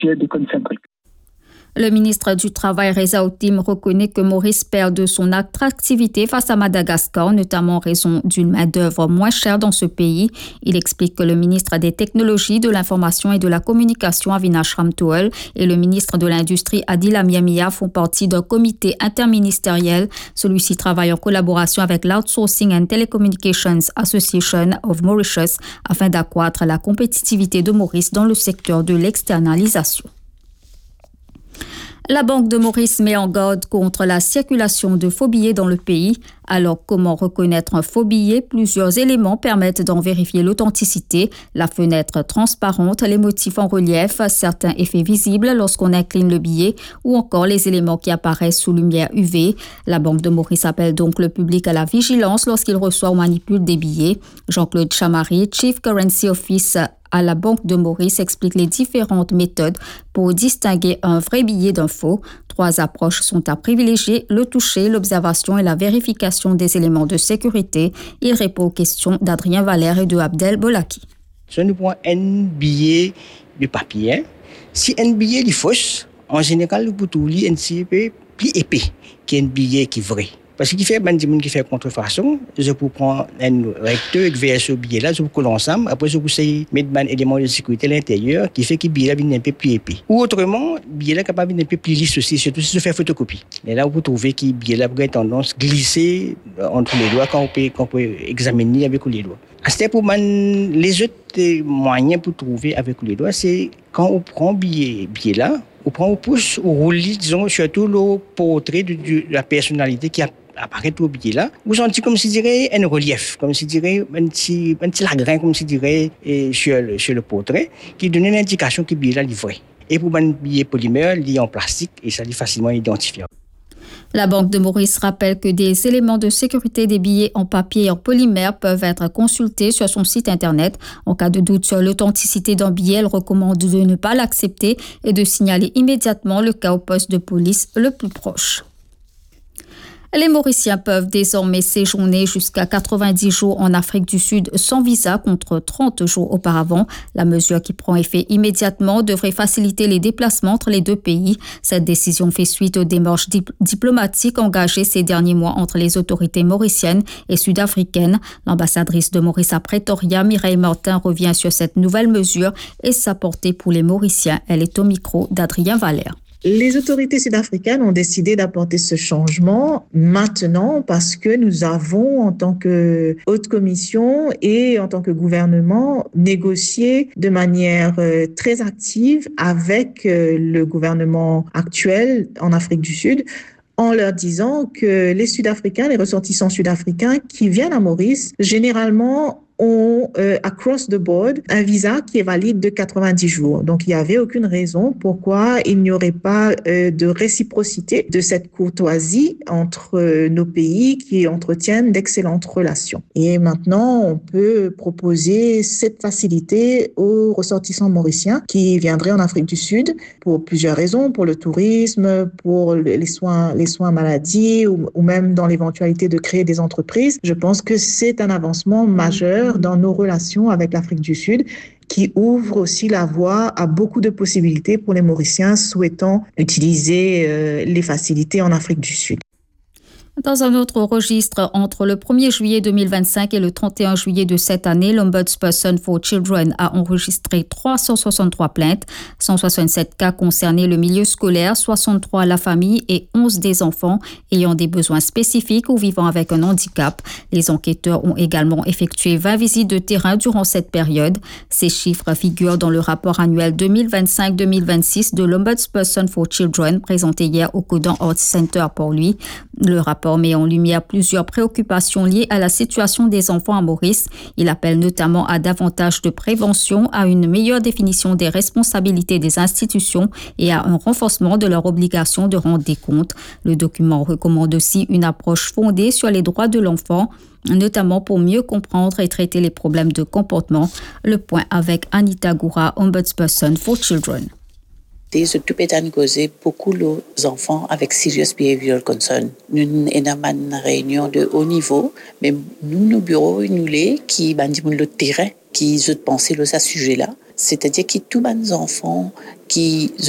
here they concentrate. Le ministre du Travail, Reza Otim, reconnaît que Maurice perd de son attractivité face à Madagascar, notamment en raison d'une main-d'œuvre moins chère dans ce pays. Il explique que le ministre des Technologies, de l'Information et de la Communication, Avinash Ramtouel, et le ministre de l'Industrie, Adil Amiamia, font partie d'un comité interministériel. Celui-ci travaille en collaboration avec l'Outsourcing and Telecommunications Association of Mauritius afin d'accroître la compétitivité de Maurice dans le secteur de l'externalisation. La Banque de Maurice met en garde contre la circulation de faux billets dans le pays. Alors, comment reconnaître un faux billet? Plusieurs éléments permettent d'en vérifier l'authenticité. La fenêtre transparente, les motifs en relief, certains effets visibles lorsqu'on incline le billet ou encore les éléments qui apparaissent sous lumière UV. La Banque de Maurice appelle donc le public à la vigilance lorsqu'il reçoit ou manipule des billets. Jean-Claude Chamari, Chief Currency Office à la Banque de Maurice, explique les différentes méthodes pour distinguer un vrai billet d'un faux. 3 approches sont à privilégier: le toucher, l'observation et la vérification des éléments de sécurité. Il répond aux questions d'Adrien Valère et de Abdel Bolaki. Si nous prenons un billet de papier, si un billet est fausse, en général, vous pouvez un CP plus épais qu'un billet qui est vrai. Parce qu'il fait des gens qui font contrefaçon, je peux prendre un recteur et verser ce billet-là, je peux coller ensemble, après je peux mettre un élément de sécurité à l'intérieur qui fait que le billet-là vienne un peu plus épais. Ou autrement, le billet-là est capable de un peu plus lisse aussi, surtout si je fais photocopie. Et là, vous trouvez que le billet-là a tendance à glisser entre les doigts quand on peut examiner avec les doigts. C'est pour les autres moyens pour trouver avec les doigts, c'est quand on prend le billet-là, on pousse, on roule, disons, surtout le portrait de la personnalité qui apparaît au billet là, vous sentez comme si dirait un relief, comme si dirait un petit lagrin, comme si dirait sur le portrait, qui donne une indication que le billet là est vrai. Et pour un billet polymère, il est en plastique et ça est facilement identifiable. La Banque de Maurice rappelle que des éléments de sécurité des billets en papier et en polymère peuvent être consultés sur son site internet. En cas de doute sur l'authenticité d'un billet, elle recommande de ne pas l'accepter et de signaler immédiatement le cas au poste de police le plus proche. Les Mauriciens peuvent désormais séjourner jusqu'à 90 jours en Afrique du Sud sans visa contre 30 jours auparavant. La mesure qui prend effet immédiatement devrait faciliter les déplacements entre les deux pays. Cette décision fait suite aux démarches diplomatiques engagées ces derniers mois entre les autorités mauriciennes et sud-africaines. L'ambassadrice de Maurice à Pretoria, Mireille Martin, revient sur cette nouvelle mesure et sa portée pour les Mauriciens. Elle est au micro d'Adrien Valère. Les autorités sud-africaines ont décidé d'apporter ce changement maintenant parce que nous avons, en tant que haute commission et en tant que gouvernement, négocié de manière très active avec le gouvernement actuel en Afrique du Sud, en leur disant que les Sud-Africains, les ressortissants sud-africains qui viennent à Maurice, généralement ont, across the board, un visa qui est valide de 90 jours. Donc, il n'y avait aucune raison pourquoi il n'y aurait pas de réciprocité de cette courtoisie entre nos pays qui entretiennent d'excellentes relations. Et maintenant, on peut proposer cette facilité aux ressortissants mauriciens qui viendraient en Afrique du Sud pour plusieurs raisons, pour le tourisme, pour les soins maladies ou même dans l'éventualité de créer des entreprises. Je pense que c'est un avancement majeur dans nos relations avec l'Afrique du Sud, qui ouvre aussi la voie à beaucoup de possibilités pour les Mauriciens souhaitant utiliser les facilités en Afrique du Sud. Dans un autre registre, entre le 1er juillet 2025 et le 31 juillet de cette année, l'Ombudsperson for Children a enregistré 363 plaintes, 167 cas concernaient le milieu scolaire, 63 la famille et 11 des enfants ayant des besoins spécifiques ou vivant avec un handicap. Les enquêteurs ont également effectué 20 visites de terrain durant cette période. Ces chiffres figurent dans le rapport annuel 2025-2026 de l'Ombudsperson for Children présenté hier au Kodan Arts Center pour lui. Le rapport met en lumière plusieurs préoccupations liées à la situation des enfants à Maurice. Il appelle notamment à davantage de prévention, à une meilleure définition des responsabilités des institutions et à un renforcement de leur obligation de rendre des comptes. Le document recommande aussi une approche fondée sur les droits de l'enfant, notamment pour mieux comprendre et traiter les problèmes de comportement. Le point avec Anita Goura, Ombudsperson for Children. Se occuper d'en causer beaucoup les enfants avec serious behavioral concern. Nous avons une réunion de haut niveau, mais nous, nos bureaux, nous les qui bandit le terrain qui ont pensé à ce sujet-là. C'est-à-dire que tous les enfants qui